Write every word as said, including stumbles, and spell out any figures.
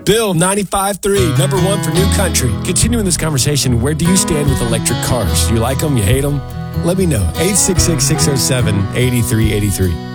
Bill, ninety-five point three, number one for New Country. Continuing this conversation, where do you stand with electric cars? Do you like them? You hate them? Let me know. eight six six, six oh seven, eight three eight three.